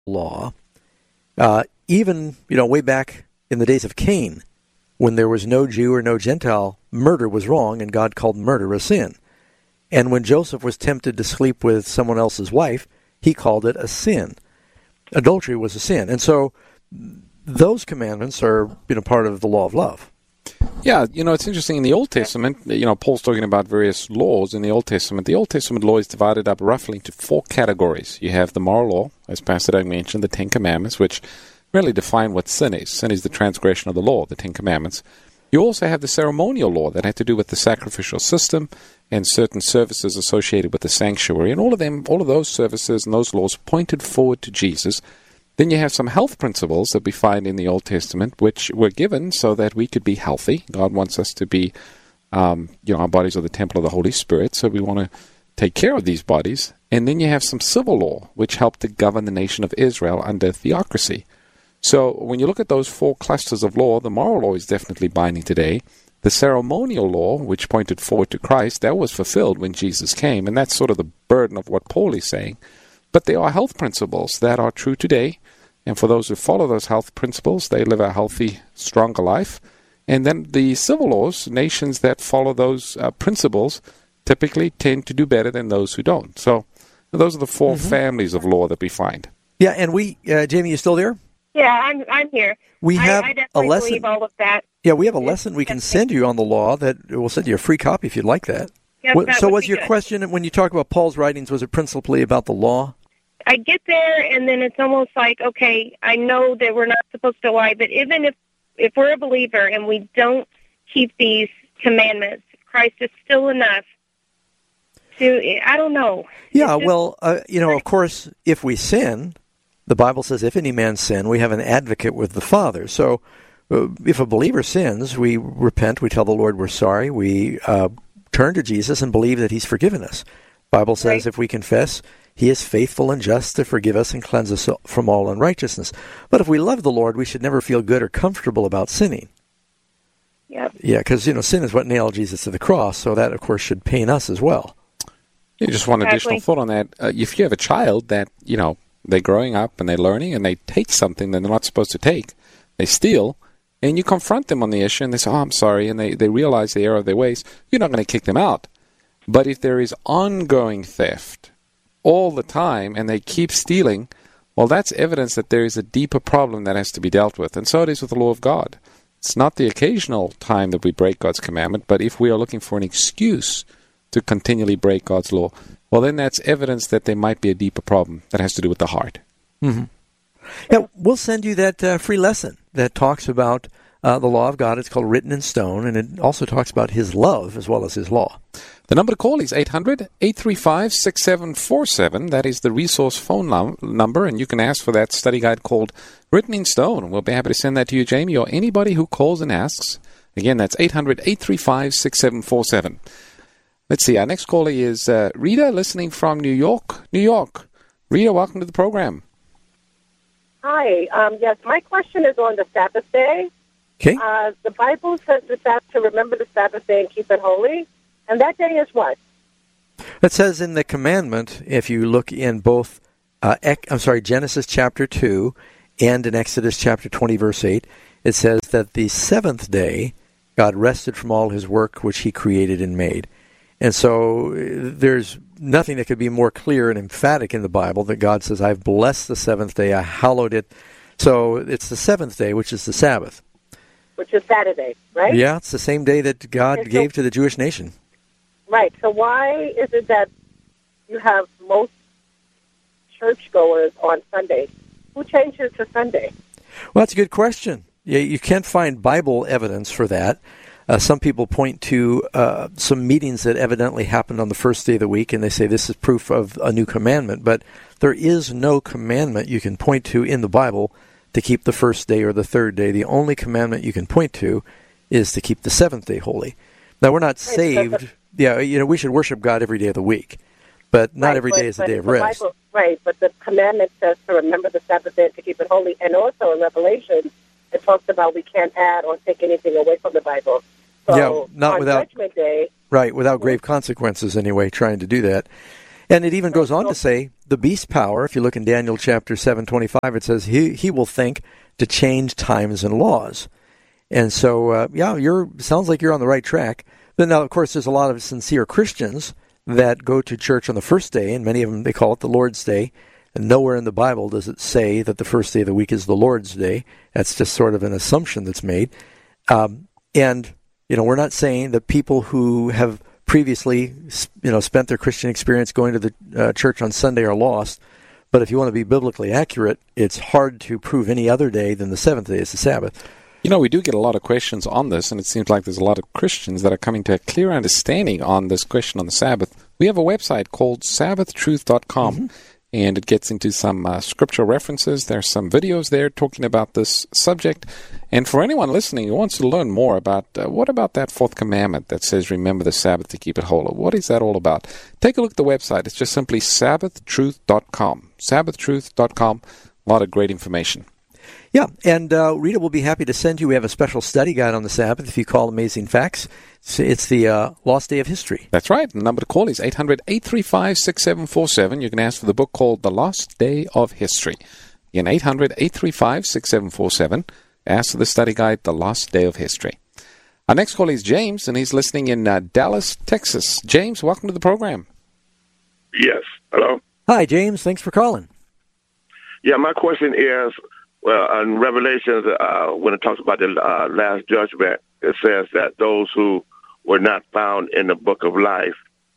law, even, way back in the days of Cain, when there was no Jew or no Gentile, murder was wrong, and God called murder a sin. And when Joseph was tempted to sleep with someone else's wife, he called it a sin. Adultery was a sin. And so those commandments are, part of the law of love. Yeah, it's interesting. In the Old Testament, Paul's talking about various laws in the Old Testament. The Old Testament law is divided up roughly into 4 categories. You have the moral law, as Pastor Doug mentioned, the 10 Commandments, which really define what sin is. Sin is the transgression of the law, the 10 Commandments. You also have the ceremonial law that had to do with the sacrificial system and certain services associated with the sanctuary. And all of those services and those laws pointed forward to Jesus. Then you have some health principles that we find in the Old Testament, which were given so that we could be healthy. God wants us to be, our bodies are the temple of the Holy Spirit, so we want to take care of these bodies. And then you have some civil law, which helped to govern the nation of Israel under theocracy. So when you look at those 4 clusters of law, the moral law is definitely binding today. The ceremonial law, which pointed forward to Christ, that was fulfilled when Jesus came, and that's sort of the burden of what Paul is saying. But there are health principles that are true today, and for those who follow those health principles, they live a healthy, stronger life. And then the civil laws, nations that follow those principles, typically tend to do better than those who don't. So those are the 4 families of law that we find. Yeah, and Jamie, you still there? Yeah, I'm here. We have I definitely a lesson. believe all of that. Yeah, we have a lesson we can send you on the law that we'll send you a free copy if you'd like that. Yes, So was your good. question, when you talk about Paul's writings, was it principally about the law? I get there, and then it's almost like, okay, I know that we're not supposed to lie, but even if we're a believer and we don't keep these commandments, Christ is still enough to, I don't know. Yeah, of course, if we sin, the Bible says, if any man sin, we have an advocate with the Father. So if a believer sins, we repent, we tell the Lord we're sorry, we turn to Jesus and believe that he's forgiven us. The Bible says if we confess, he is faithful and just to forgive us and cleanse us from all unrighteousness. But if we love the Lord, we should never feel good or comfortable about sinning. Yep. Yeah, because, sin is what nailed Jesus to the cross, so that, of course, should pain us as well. Yeah, just one additional thought on that. If you have a child that, they're growing up and they're learning and they take something that they're not supposed to take, they steal, and you confront them on the issue and they say, I'm sorry, and they realize the error of their ways, you're not going to kick them out. But if there is ongoing theft all the time and they keep stealing, well, that's evidence that there is a deeper problem that has to be dealt with. And so it is with the law of God. It's not the occasional time that we break God's commandment, but if we are looking for an excuse to continually break God's law, well, then that's evidence that there might be a deeper problem that has to do with the heart. Mm-hmm. Yeah, we'll send you that free lesson that talks about the law of God. It's called Written in Stone, and it also talks about his love as well as his law. The number to call is 800-835-6747. That is the resource phone number, and you can ask for that study guide called Written in Stone. We'll be happy to send that to you, Jamie, or anybody who calls and asks. Again, that's 800-835-6747. Let's see, our next caller is Rita, listening from New York. New York. Rita, welcome to the program. Hi. Yes, my question is on the Sabbath day. Okay. The Bible says to remember the Sabbath day and keep it holy. And that day is what? It says in the commandment, if you look in both, Genesis chapter 2 and in Exodus chapter 20, verse 8, it says that the seventh day God rested from all his work which he created and made. And so there's nothing that could be more clear and emphatic in the Bible that God says, I've blessed the seventh day, I hallowed it. So it's the seventh day, which is the Sabbath. Which is Saturday, right? Yeah, it's the same day that God gave to the Jewish nation. Right. So why is it that you have most churchgoers on Sunday? Who changed it to Sunday? Well, that's a good question. You can't find Bible evidence for that. Some people point to some meetings that evidently happened on the first day of the week, and they say this is proof of a new commandment. But there is no commandment you can point to in the Bible to keep the first day or the third day. The only commandment you can point to is to keep the seventh day holy. Now, we're not saved. Yeah, we should worship God every day of the week, but not every day is a day of rest. Bible, right, but the commandment says to remember the Sabbath day to keep it holy. And also in Revelation, it talks about we can't add or take anything away from the Bible. So not on without Judgment Day, without grave consequences anyway, trying to do that. And it even goes on to say the beast power, if you look in Daniel chapter 7:25, it says he will think to change times and laws. And so, sounds like you're on the right track. But now, of course, there's a lot of sincere Christians that go to church on the first day, and many of them, they call it the Lord's Day. And nowhere in the Bible does it say that the first day of the week is the Lord's Day. That's just sort of an assumption that's made. And, we're not saying that people who have previously, spent their Christian experience going to the church on Sunday are lost. But if you want to be biblically accurate, it's hard to prove any other day than the seventh day is the Sabbath. We do get a lot of questions on this, and it seems like there's a lot of Christians that are coming to a clear understanding on this question on the Sabbath. We have a website called sabbathtruth.com, and it gets into some scriptural references. There's some videos there talking about this subject. And for anyone listening who wants to learn more about what about that fourth commandment that says, remember the Sabbath to keep it holy? What is that all about? Take a look at the website. It's just simply sabbathtruth.com. Sabbathtruth.com. A lot of great information. Yeah, and Rita will be happy to send you. We have a special study guide on the Sabbath if you call Amazing Facts. It's the Lost Day of History. That's right. The number to call is 800-835-6747. You can ask for the book called The Lost Day of History. Again, 800-835-6747. Ask for the study guide, The Lost Day of History. Our next call is James, and he's listening in Dallas, Texas. James, welcome to the program. Yes. Hello? Hi, James. Thanks for calling. Yeah, my question is, well, in Revelations, when it talks about the last judgment, it says that those who were not found in the book of life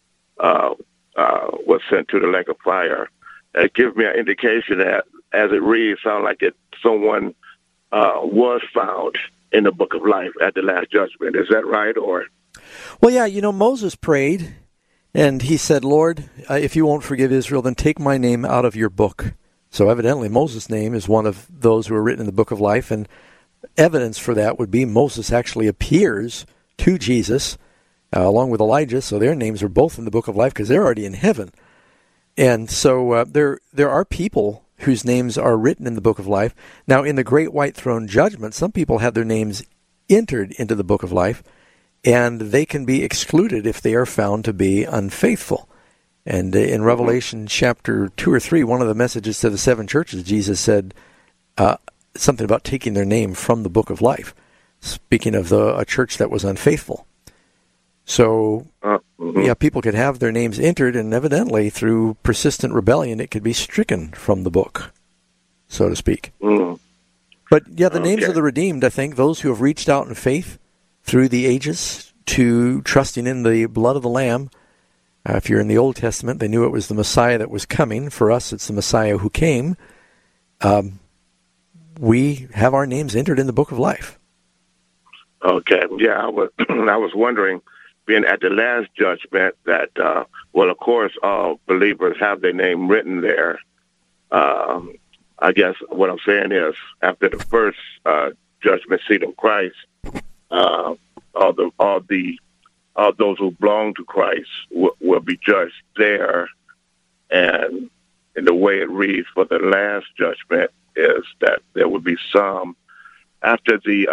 was sent to the lake of fire. It gives me an indication that, as it reads, sounds like someone was found in the book of life at the last judgment. Is that right? Or? Well, yeah, Moses prayed, and he said, Lord, if you won't forgive Israel, then take my name out of your book. So evidently Moses' name is one of those who are written in the book of life, and evidence for that would be Moses actually appears to Jesus along with Elijah, so their names are both in the book of life because they're already in heaven. And so there are people whose names are written in the book of life. Now, in the Great White Throne Judgment, some people have their names entered into the book of life, and they can be excluded if they are found to be unfaithful. And in Revelation chapter 2 or 3, one of the messages to the seven churches, Jesus said something about taking their name from the book of life, speaking of a church that was unfaithful. So, people could have their names entered, and evidently through persistent rebellion, it could be stricken from the book, so to speak. But, the names of the redeemed, I think, those who have reached out in faith through the ages to trusting in the blood of the Lamb. If you're in the Old Testament, they knew it was the Messiah that was coming. For us, it's the Messiah who came. We have our names entered in the book of life. Okay. Yeah, I was wondering, being at the last judgment, that, of course, all believers have their name written there. I guess what I'm saying is, after the first judgment seat of Christ, all those who belong to Christ will be judged there. And in the way it reads for the last judgment is that there will be some, after the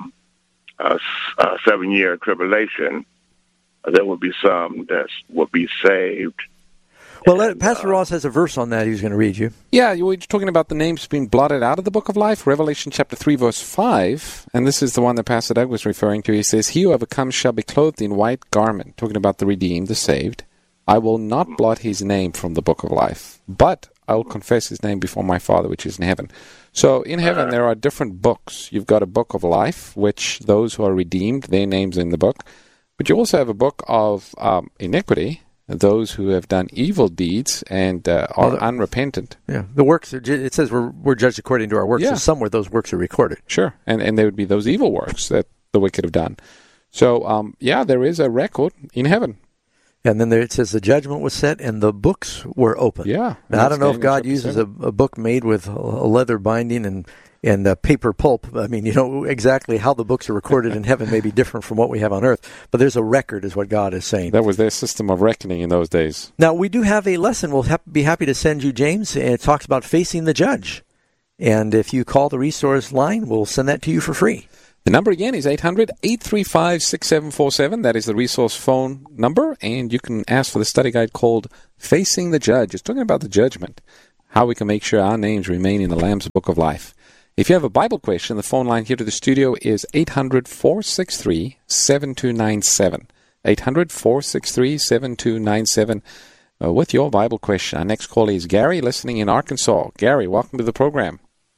7-year tribulation, there will be some that will be saved. Well, Pastor Ross has a verse on that he's going to read you. Yeah, you were talking about the names being blotted out of the book of life, Revelation chapter 3, verse 5, and this is the one that Pastor Doug was referring to. He says, he who overcomes shall be clothed in white garment, talking about the redeemed, the saved. I will not blot his name from the book of life, but I will confess his name before my Father which is in heaven. So in heaven there are different books. You've got a book of life, which those who are redeemed, their names in the book. But you also have a book of iniquity, those who have done evil deeds and are unrepentant. Yeah, the works, it says we're judged according to our works, so somewhere those works are recorded. Sure, and there would be those evil works that the wicked have done. So, there is a record in heaven. And then it says the judgment was set and the books were open. Yeah. Now, I don't know if God uses a book made with a leather binding and paper pulp. I mean, exactly how the books are recorded in heaven may be different from what we have on earth. But there's a record is what God is saying. That was their system of reckoning in those days. Now, we do have a lesson we'll be happy to send you, James. And it talks about facing the judge. And if you call the resource line, we'll send that to you for free. The number again is 800-835-6747. That is the resource phone number, and you can ask for the study guide called Facing the Judge. It's talking about the judgment, how we can make sure our names remain in the Lamb's Book of Life. If you have a Bible question, the phone line here to the studio is 800-463-7297. 800-463-7297 with your Bible question. Our next caller is Gary, listening in Arkansas. Gary, welcome to the program.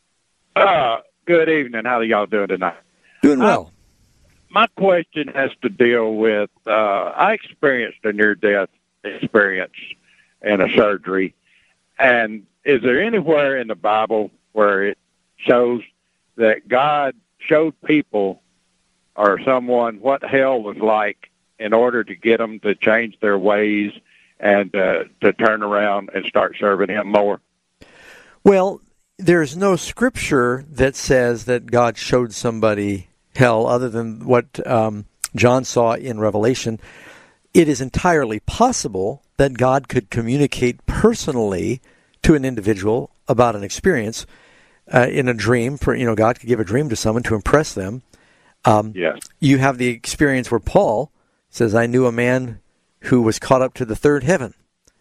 Good evening. How are y'all doing tonight? Doing well. My question has to deal with, I experienced a near-death experience in a surgery, and is there anywhere in the Bible where it shows that God showed people or someone what hell was like in order to get them to change their ways and to turn around and start serving Him more? Well, there's no scripture that says that God showed somebody hell other than what John saw in Revelation. It is entirely possible that God could communicate personally to an individual about an experience in a dream. God could give a dream to someone to impress them. Yes. You have the experience where Paul says, I knew a man who was caught up to the third heaven.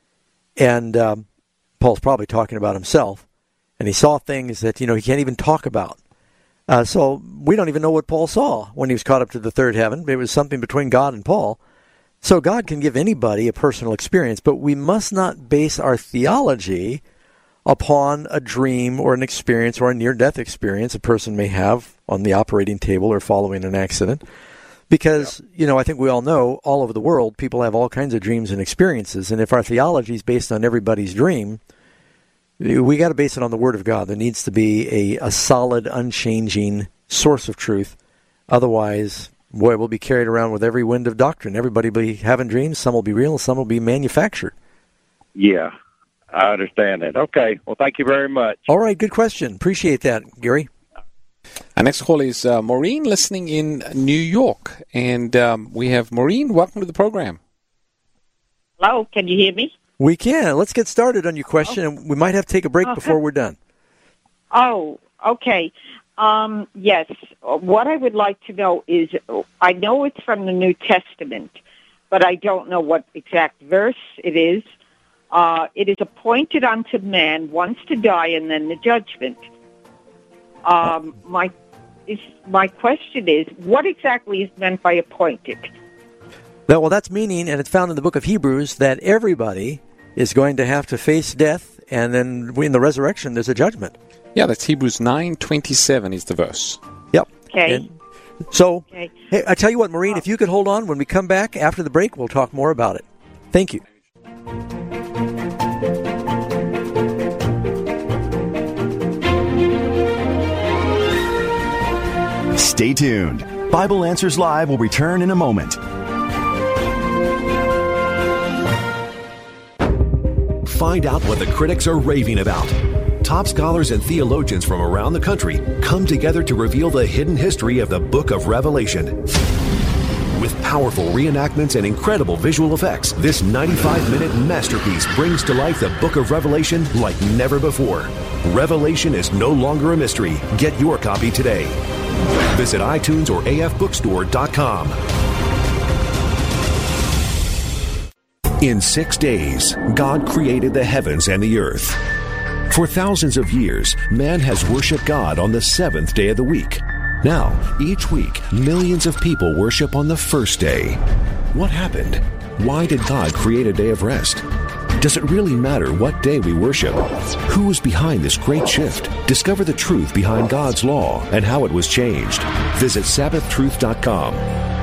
And Paul's probably talking about himself. And he saw things that, he can't even talk about. So we don't even know what Paul saw when he was caught up to the third heaven. It was something between God and Paul. So God can give anybody a personal experience, but we must not base our theology upon a dream or an experience or a near-death experience a person may have on the operating table or following an accident. Because, I think we all know all over the world, people have all kinds of dreams and experiences. And if our theology is based on everybody's dream, we got to base it on the Word of God. There needs to be a solid, unchanging source of truth. Otherwise, we'll be carried around with every wind of doctrine. Everybody will be having dreams. Some will be real, and some will be manufactured. Yeah, I understand that. Okay. Well, thank you very much. All right. Good question. Appreciate that, Gary. Our next call is Maureen, listening in New York. And we have Maureen. Welcome to the program. Hello. Can you hear me? We can. Let's get started on your question, and we might have to take a break before we're done. Oh, okay. Yes. What I would like to know is, I know it's from the New Testament, but I don't know what exact verse it is. It is appointed unto man once to die and then the judgment. My question is, what exactly is meant by appointed? Well, that's meaning, and it's found in the book of Hebrews, that everybody is going to have to face death, and then in the resurrection, there's a judgment. Yeah, that's Hebrews 9:27 is the verse. Yep. Okay. And so, hey, I tell you what, Maureen, if you could hold on, when we come back after the break, we'll talk more about it. Thank you. Stay tuned. Bible Answers Live will return in a moment. Find out what the critics are raving about. Top scholars and theologians from around the country come together to reveal the hidden history of the Book of Revelation. With powerful reenactments and incredible visual effects, this 95-minute masterpiece brings to life the Book of Revelation like never before. Revelation is no longer a mystery. Get your copy today. Visit iTunes or afbookstore.com. In 6 days, God created the heavens and the earth. For thousands of years, man has worshiped God on the seventh day of the week. Now, each week, millions of people worship on the first day. What happened? Why did God create a day of rest? Does it really matter what day we worship? Who is behind this great shift? Discover the truth behind God's law and how it was changed. Visit SabbathTruth.com.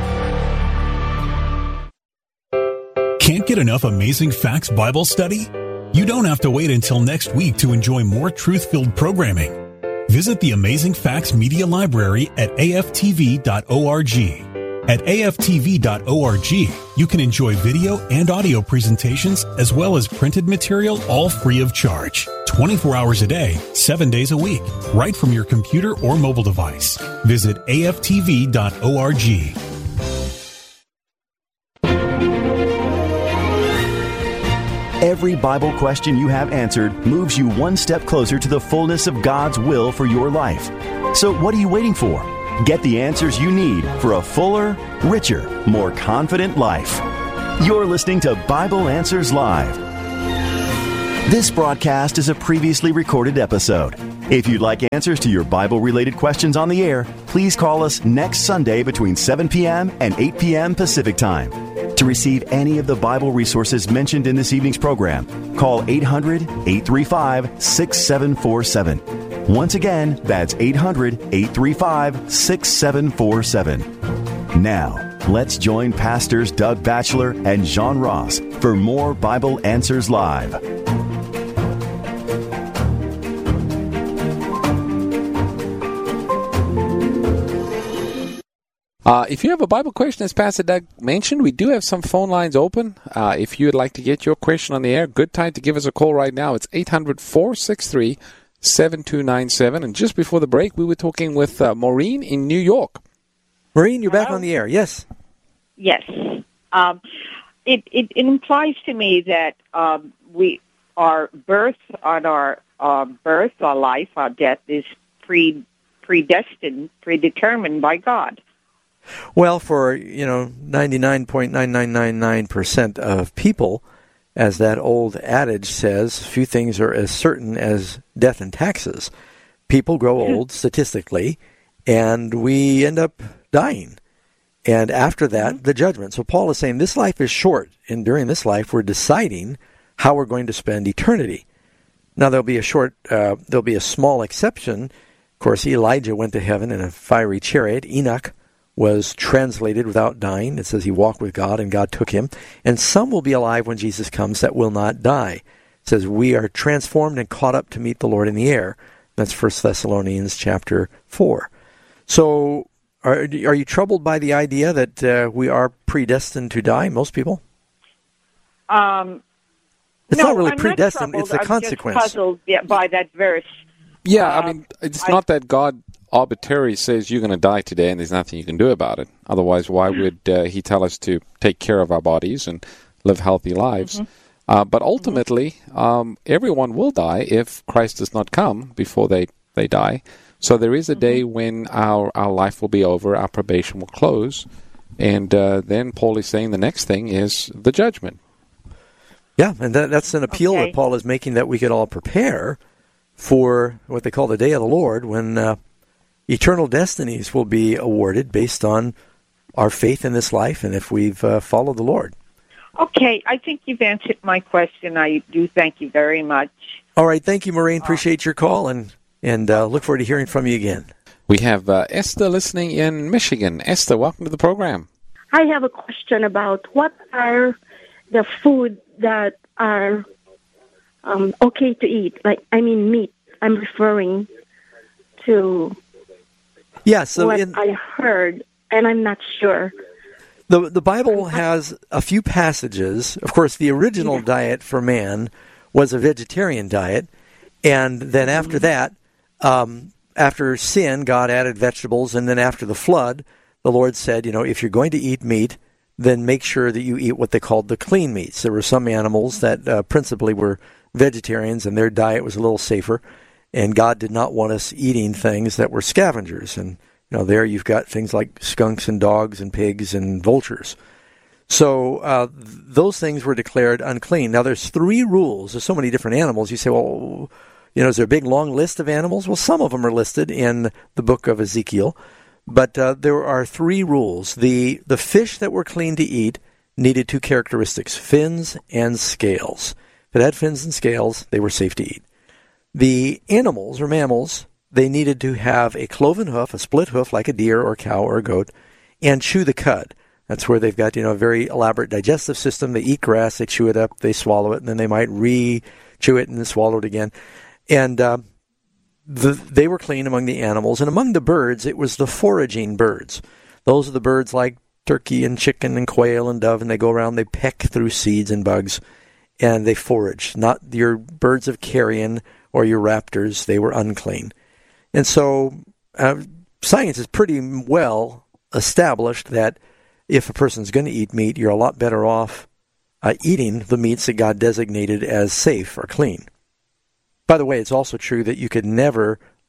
Can't get enough Amazing Facts Bible study? You don't have to wait until next week to enjoy more truth-filled programming. Visit the Amazing Facts Media Library at aftv.org. At aftv.org, you can enjoy video and audio presentations as well as printed material, all free of charge. 24 hours a day, 7 days a week, right from your computer or mobile device. Visit aftv.org. Every Bible question you have answered moves you one step closer to the fullness of God's will for your life. So what are you waiting for? Get the answers you need for a fuller, richer, more confident life. You're listening to Bible Answers Live. This broadcast is a previously recorded episode. If you'd like answers to your Bible-related questions on the air, please call us next Sunday between 7 p.m. and 8 p.m. Pacific Time. To receive any of the Bible resources mentioned in this evening's program, call 800-835-6747. Once again, that's 800-835-6747. Now, let's join Pastors Doug Batchelor and John Ross for more Bible Answers Live. If you have a Bible question, as Pastor Doug mentioned, we do have some phone lines open. If you would like to get your question on the air, good time to give us a call right now. It's 800-463-7297. And just before the break, we were talking with Maureen in New York. Maureen, you're back on the air. Yes. Yes. It implies to me that our birth, our life, our death is predetermined by God. Well, for 99.9999% of people, as that old adage says, few things are as certain as death and taxes. People grow old statistically, and we end up dying. And after that, the judgment. So Paul is saying this life is short, and during this life, we're deciding how we're going to spend eternity. Now, there'll be a small exception. Of course, Elijah went to heaven in a fiery chariot. Enoch was translated without dying. It says he walked with God and God took him. And some will be alive when Jesus comes that will not die. It says we are transformed and caught up to meet the Lord in the air. That's 1 Thessalonians chapter 4. So are you troubled by the idea that we are predestined to die, most people? It's not really predestined, it's a consequence. I'm just puzzled by that verse. Yeah, it's not that God arbitrarily says you're going to die today and there's nothing you can do about it. Otherwise, why would he tell us to take care of our bodies and live healthy lives? Mm-hmm. But ultimately, everyone will die if Christ does not come before they die. So there is a day when our life will be over, our probation will close, and then Paul is saying the next thing is the judgment. Yeah, and that's an appeal that Paul is making, that we could all prepare for what they call the day of the Lord, when eternal destinies will be awarded based on our faith in this life and if we've followed the Lord. Okay, I think you've answered my question. I do thank you very much. All right, thank you, Maureen. Appreciate your call, and look forward to hearing from you again. We have Esther listening in Michigan. Esther, welcome to the program. I have a question about what are the food that are okay to eat. Meat. I'm referring to what I heard, and I'm not sure. The Bible has a few passages. Of course, the original diet for man was a vegetarian diet, and then after that, after sin, God added vegetables, and then after the flood, the Lord said, if you're going to eat meat, then make sure that you eat what they called the clean meats. There were some animals that principally were vegetarians, and their diet was a little safer, and God did not want us eating things that were scavengers. And there you've got things like skunks and dogs and pigs and vultures. So those things were declared unclean. Now there's 3 rules. There's so many different animals. You say, well, is there a big long list of animals? Well, some of them are listed in the book of Ezekiel. But there are 3 rules. The fish that were clean to eat needed 2 characteristics, fins and scales. If it had fins and scales, they were safe to eat. The animals, or mammals, they needed to have a cloven hoof, a split hoof like a deer or a cow or a goat, and chew the cud. That's where they've got, a very elaborate digestive system. They eat grass, they chew it up, they swallow it, and then they might re-chew it and then swallow it again. And they were clean among the animals. And among the birds, it was the foraging birds. Those are the birds like turkey and chicken and quail and dove, and they go around, they peck through seeds and bugs, and they forage. Not your birds of carrion or your raptors. They were unclean. And so science is pretty well established that if a person's going to eat meat, you're a lot better off eating the meats that God designated as safe or clean. By the way, it's also true that you could never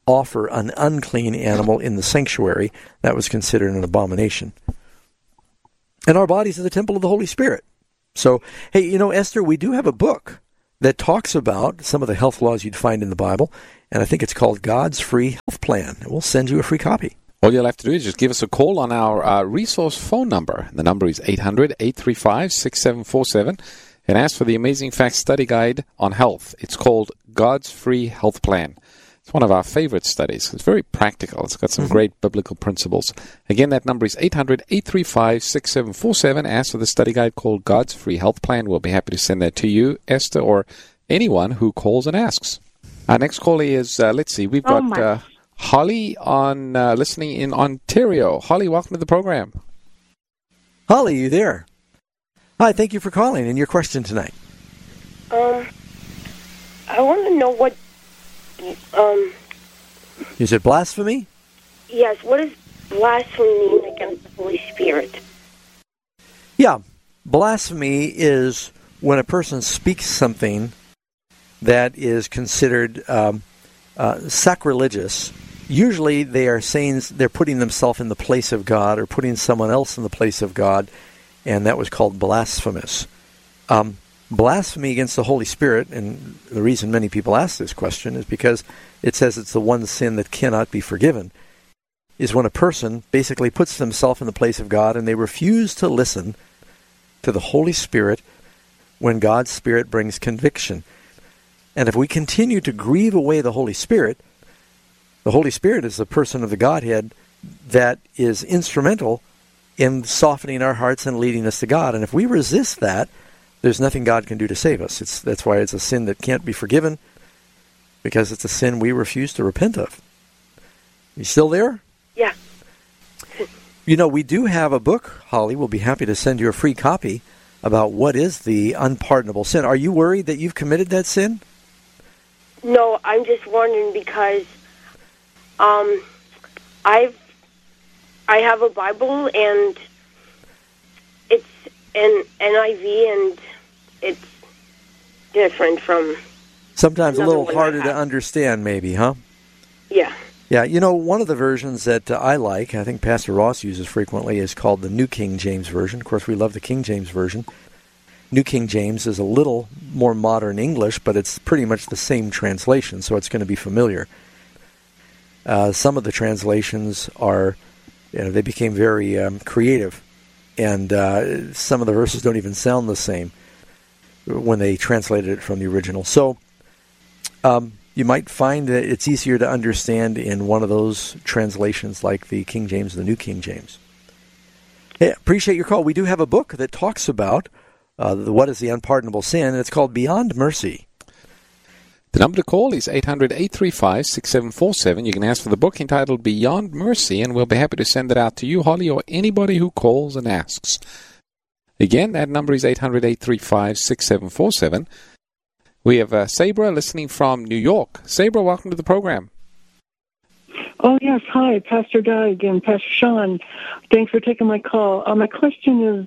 offer an unclean animal in the sanctuary. That was considered an abomination. And our bodies are the temple of the Holy Spirit. So, hey, Esther, we do have a book that talks about some of the health laws you'd find in the Bible, and I think it's called God's Free Health Plan. We'll send you a free copy. All you'll have to do is just give us a call on our resource phone number. The number is 800-835-6747, and ask for the Amazing Facts Study Guide on Health. It's called God's Free Health Plan. It's one of our favorite studies. It's very practical. It's got some great biblical principles. Again, that number is 800-835-6747. Ask for the study guide called God's Free Health Plan. We'll be happy to send that to you, Esther, or anyone who calls and asks. Our next caller is, we've got Holly on listening in Ontario. Holly, welcome to the program. Holly, you there? Hi, thank you for calling and your question tonight. I want to know what... Is it blasphemy? Yes, what does blasphemy mean against the Holy Spirit? Yeah, blasphemy is when a person speaks something that is considered sacrilegious. Usually they are saying they're putting themselves in the place of God or putting someone else in the place of God, and that was called blasphemous. Blasphemy against the Holy Spirit, and the reason many people ask this question is because it says it's the one sin that cannot be forgiven, is when a person basically puts themselves in the place of God and they refuse to listen to the Holy Spirit when God's Spirit brings conviction. And if we continue to grieve away the Holy Spirit is the person of the Godhead that is instrumental in softening our hearts and leading us to God. And if we resist that, there's nothing God can do to save us. That's why it's a sin that can't be forgiven, because it's a sin we refuse to repent of. You still there? Yeah. We do have a book, Holly. We'll be happy to send you a free copy about what is the unpardonable sin. Are you worried that you've committed that sin? No, I'm just wondering because I have a Bible and it's an NIV and it's different from... Sometimes a little harder to understand, maybe, huh? Yeah. Yeah, one of the versions that I like, I think Pastor Ross uses frequently, is called the New King James Version. Of course, we love the King James Version. New King James is a little more modern English, but it's pretty much the same translation, so it's going to be familiar. Some of the translations are, they became very creative, and some of the verses don't even sound the same when they translated it from the original. So you might find that it's easier to understand in one of those translations like the King James and the New King James. Hey, appreciate your call. We do have a book that talks about what is the unpardonable sin, and it's called Beyond Mercy. The number to call is 800-835-6747. You can ask for the book entitled Beyond Mercy, and we'll be happy to send it out to you, Holly, or anybody who calls and asks. Again, that number is 800-835-6747. We have Sabra listening from New York. Sabra, welcome to the program. Oh, yes. Hi, Pastor Doug and Pastor Sean. Thanks for taking my call. My question is,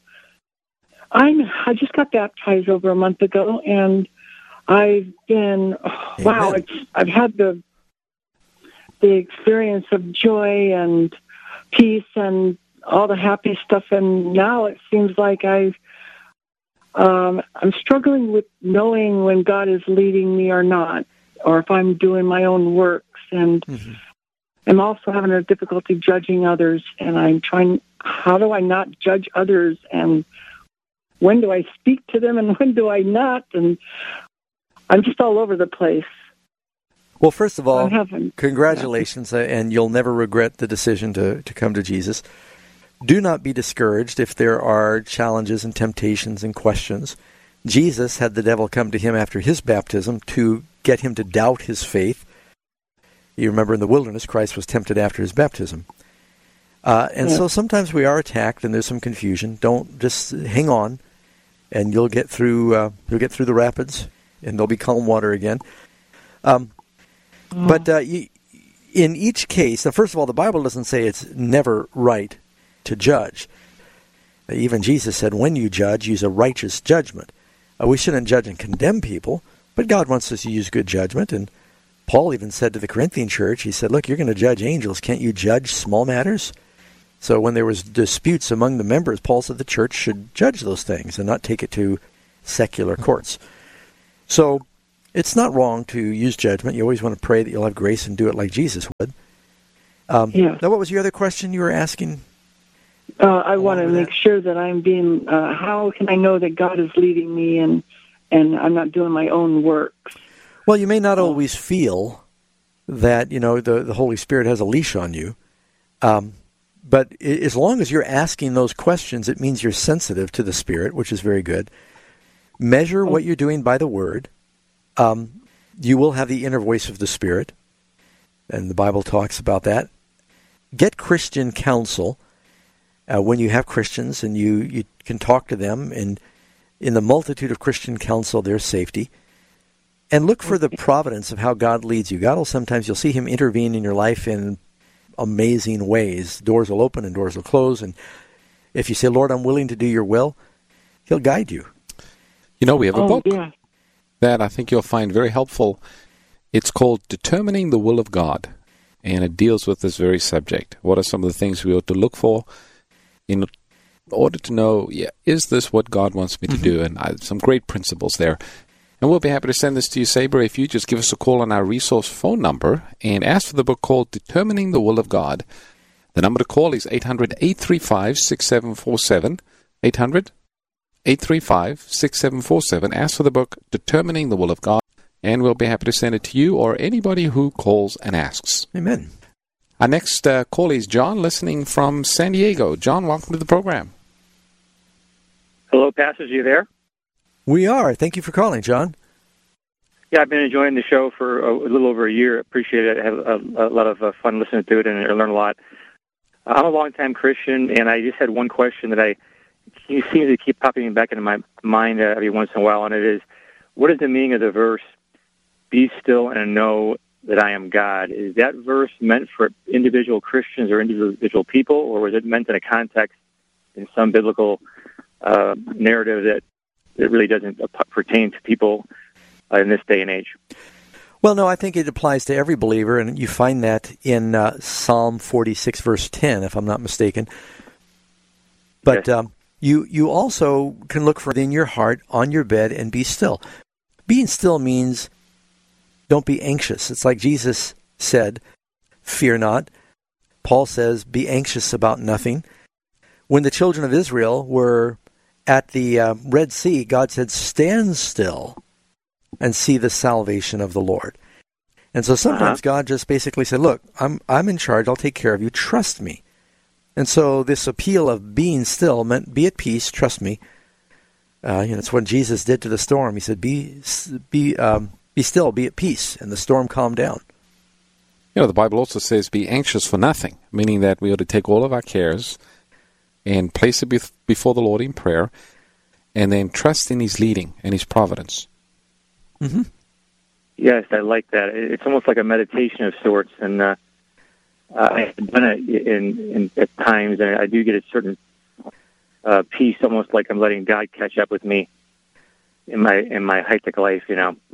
I just got baptized over a month ago, and I've been, I've had the experience of joy and peace and all the happy stuff, and now it seems like I'm struggling with knowing when God is leading me or not, or if I'm doing my own works, and I'm also having a difficulty judging others, and I'm trying, how do I not judge others, and when do I speak to them, and when do I not, and I'm just all over the place. Well, first of all, congratulations, and you'll never regret the decision to come to Jesus. Do not be discouraged if there are challenges and temptations and questions. Jesus had the devil come to him after his baptism to get him to doubt his faith. You remember in the wilderness, Christ was tempted after his baptism. So sometimes we are attacked and there's some confusion. Don't just hang on, and you'll get through the rapids, and there'll be calm water again. But in each case, first of all, the Bible doesn't say it's never right to judge. Even Jesus said, when you judge, use a righteous judgment. We shouldn't judge and condemn people, but God wants us to use good judgment, and Paul even said to the Corinthian church, he said, look, you're going to judge angels. Can't you judge small matters? So when there was disputes among the members, Paul said the church should judge those things and not take it to secular courts. So it's not wrong to use judgment. You always want to pray that you'll have grace and do it like Jesus would. Now, what was your other question you were asking? I want to make sure that I'm being, how can I know that God is leading me and I'm not doing my own works? Well, you may not always feel that, the Holy Spirit has a leash on you. But as long as you're asking those questions, it means you're sensitive to the Spirit, which is very good. Measure what you're doing by the Word. You will have the inner voice of the Spirit, and the Bible talks about that. Get Christian counsel when you have Christians, and you can talk to them, and in the multitude of Christian counsel, there's safety. And look for the providence of how God leads you. God will sometimes, you'll see Him intervene in your life in amazing ways. Doors will open and doors will close. And if you say, Lord, I'm willing to do your will, He'll guide you. We have a book that I think you'll find very helpful. It's called Determining the Will of God, and it deals with this very subject. What are some of the things we ought to look for in order to know, is this what God wants me to do? And some great principles there. And we'll be happy to send this to you, Sabre, if you just give us a call on our resource phone number and ask for the book called Determining the Will of God. The number to call is 800-835-6747, 800-835-6747. Ask for the book Determining the Will of God, and we'll be happy to send it to you or anybody who calls and asks. Amen. Our next call is John, listening from San Diego. John, welcome to the program. Hello, Pastor. Are you there? We are. Thank you for calling, John. Yeah, I've been enjoying the show for a little over a year. Appreciate it. I have a lot of fun listening to it, and I learn a lot. I'm a longtime Christian, and I just had one question that seems to keep popping back into my mind every once in a while, and it is, what is the meaning of the verse, "Be still and know that I am God"? Is that verse meant for individual Christians or individual people, or was it meant in a context in some biblical narrative that it really doesn't pertain to people in this day and age? Well, no, I think it applies to every believer, and you find that in Psalm 46, verse 10, if I'm not mistaken. But yes. You also can look for it in your heart, on your bed, and be still. Being still means don't be anxious. It's like Jesus said, fear not. Paul says, be anxious about nothing. When the children of Israel were at the Red Sea, God said, stand still and see the salvation of the Lord. And so sometimes God just basically said, look, I'm in charge. I'll take care of you. Trust me. And so this appeal of being still meant be at peace, trust me. It's what Jesus did to the storm. He said, be still, be at peace. And the storm calmed down. The Bible also says be anxious for nothing, meaning that we ought to take all of our cares and place it before the Lord in prayer, and then trust in His leading and His providence. Mm-hmm. Yes, I like that. It's almost like a meditation of sorts, and I've done it in at times, and I do get a certain peace, almost like I'm letting God catch up with me in my hectic life.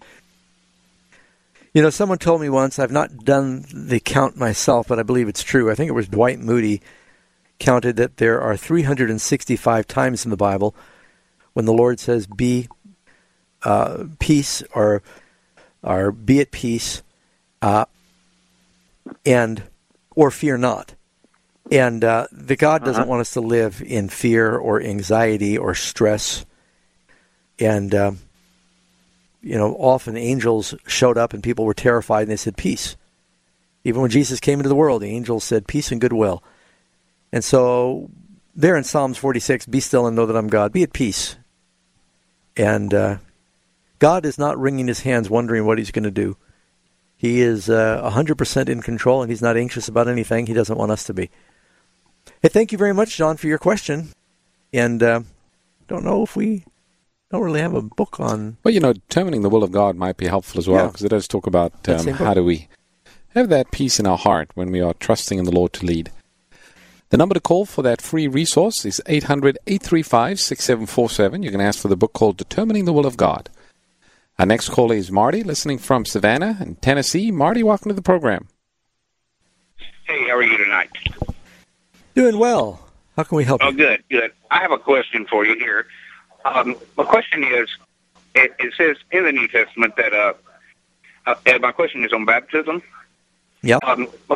Someone told me once, I've not done the count myself, but I believe it's true. I think it was Dwight Moody counted that there are 365 times in the Bible when the Lord says be peace or be at peace or fear not. And the God doesn't want us to live in fear or anxiety or stress. And often angels showed up and people were terrified and they said peace. Even when Jesus came into the world, the angels said peace and goodwill. And so there in Psalms 46, be still and know that I'm God. Be at peace. And God is not wringing His hands wondering what He's going to do. He is 100% in control, and He's not anxious about anything. He doesn't want us to be. Hey, thank you very much, John, for your question. And don't know if we don't really have a book on... Well, Determining the Will of God might be helpful as well, because it does talk about how do we have that peace in our heart when we are trusting in the Lord to lead. The number to call for that free resource is 800-835-6747. You can ask for the book called Determining the Will of God. Our next caller is Marty, listening from Savannah in Tennessee. Marty, welcome to the program. Hey, how are you tonight? Doing well. How can we help you? Oh, good. I have a question for you here. My question is, it says in the New Testament that, my question is on baptism. Yep. My